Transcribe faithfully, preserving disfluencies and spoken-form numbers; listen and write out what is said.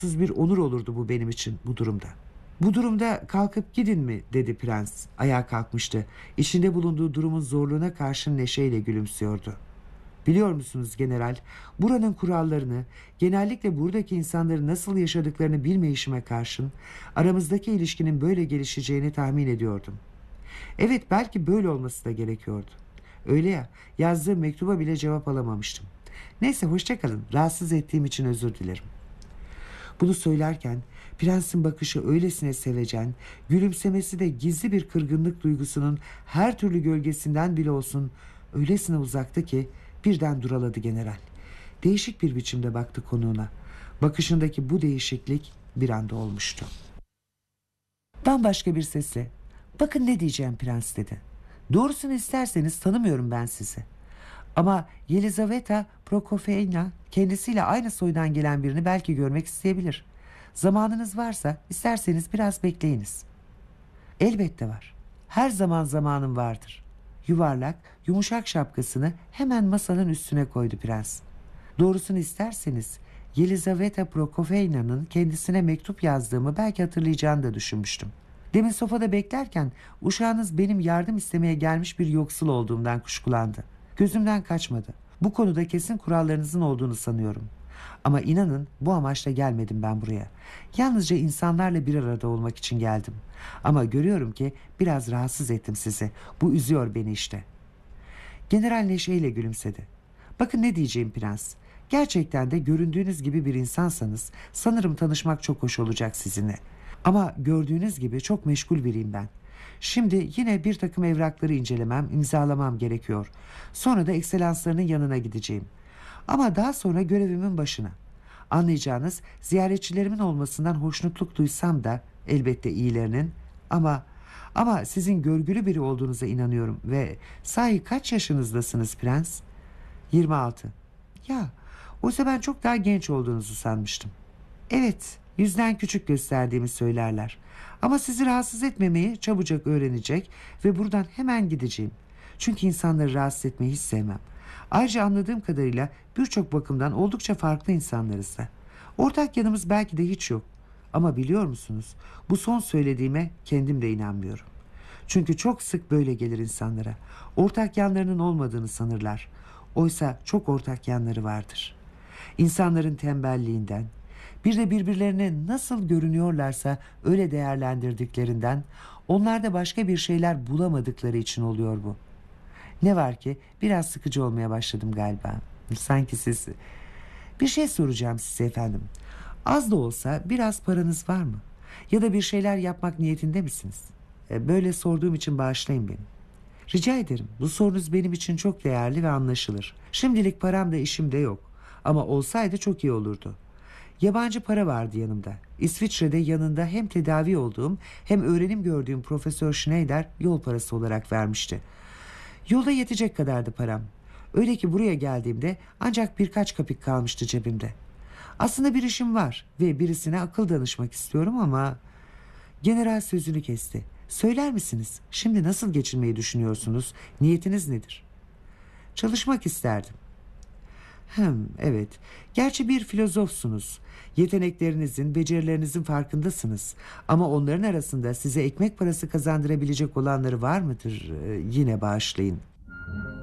bir onur olurdu bu benim için bu durumda. Bu durumda kalkıp gidin mi dedi prens. Ayağa kalkmıştı. İçinde bulunduğu durumun zorluğuna karşın neşeyle gülümsüyordu. Biliyor musunuz general, buranın kurallarını, genellikle buradaki insanların nasıl yaşadıklarını bilmeyişime karşın aramızdaki ilişkinin böyle gelişeceğini tahmin ediyordum. Evet, belki böyle olması da gerekiyordu. Öyle ya, yazdığım mektuba bile cevap alamamıştım. Neyse, hoşça kalın. Rahatsız ettiğim için özür dilerim. Bunu söylerken prensin bakışı öylesine sevecen, gülümsemesi de gizli bir kırgınlık duygusunun her türlü gölgesinden bile olsun öylesine uzaktı ki birden duraladı general. Değişik bir biçimde baktı konuğuna. Bakışındaki bu değişiklik bir anda olmuştu. Bambaşka bir sesle, "Bakın ne diyeceğim prens," dedi. "Doğrusunu isterseniz tanımıyorum ben sizi. Ama Yelizaveta Prokofyevna kendisiyle aynı soydan gelen birini belki görmek isteyebilir. Zamanınız varsa isterseniz biraz bekleyiniz." "Elbette var. Her zaman zamanım vardır." Yuvarlak, yumuşak şapkasını hemen masanın üstüne koydu prens. "Doğrusunu isterseniz Yelizaveta Prokofyevna'nın kendisine mektup yazdığımı belki hatırlayacağını da düşünmüştüm. Demin sofada beklerken uşağınız benim yardım istemeye gelmiş bir yoksul olduğumdan kuşkulandı. Gözümden kaçmadı. Bu konuda kesin kurallarınızın olduğunu sanıyorum. Ama inanın bu amaçla gelmedim ben buraya. Yalnızca insanlarla bir arada olmak için geldim. Ama görüyorum ki biraz rahatsız ettim sizi. Bu üzüyor beni işte." General neşeyle gülümsedi. "Bakın ne diyeceğim prens. Gerçekten de göründüğünüz gibi bir insansanız sanırım tanışmak çok hoş olacak sizinle. Ama gördüğünüz gibi çok meşgul biriyim ben. Şimdi yine bir takım evrakları incelemem, imzalamam gerekiyor. Sonra da ekselanslarının yanına gideceğim. Ama daha sonra görevimin başına. Anlayacağınız, ziyaretçilerimin olmasından hoşnutluk duysam da elbette iyilerinin, ama ama sizin görgülü biri olduğunuza inanıyorum ve sahi kaç yaşınızdasınız prens?" Yirmi altı. "Ya, oysa ben çok daha genç olduğunuzu sanmıştım." "Evet, yüzden küçük gösterdiğimi söylerler. Ama sizi rahatsız etmemeyi çabucak öğrenecek ve buradan hemen gideceğim. Çünkü insanları rahatsız etmeyi hiç sevmem. Ayrıca anladığım kadarıyla birçok bakımdan oldukça farklı insanlarız da. Ortak yanımız belki de hiç yok. Ama biliyor musunuz, bu son söylediğime kendim de inanmıyorum. Çünkü çok sık böyle gelir insanlara. Ortak yanlarının olmadığını sanırlar. Oysa çok ortak yanları vardır. İnsanların tembelliğinden, bir de birbirlerine nasıl görünüyorlarsa öyle değerlendirdiklerinden, onlarda başka bir şeyler bulamadıkları için oluyor bu. Ne var ki biraz sıkıcı olmaya başladım galiba. Sanki siz... Bir şey soracağım size efendim. Az da olsa biraz paranız var mı? Ya da bir şeyler yapmak niyetinde misiniz? E, Böyle sorduğum için bağışlayın beni." "Rica ederim. Bu sorunuz benim için çok değerli ve anlaşılır. Şimdilik param da işim de yok. Ama olsaydı çok iyi olurdu. Yabancı para vardı yanımda. İsviçre'de yanında hem tedavi olduğum hem öğrenim gördüğüm Profesör Schneider yol parası olarak vermişti. Yolda yetecek kadardı param. Öyle ki buraya geldiğimde ancak birkaç kapik kalmıştı cebimde. Aslında bir işim var ve birisine akıl danışmak istiyorum ama..." General sözünü kesti. "Söyler misiniz? Şimdi nasıl geçinmeyi düşünüyorsunuz? Niyetiniz nedir?" "Çalışmak isterdim." "Hem, evet. Gerçi bir filozofsunuz. Yeteneklerinizin, becerilerinizin farkındasınız. Ama onların arasında size ekmek parası kazandırabilecek olanları var mıdır? Ee, yine bağışlayın."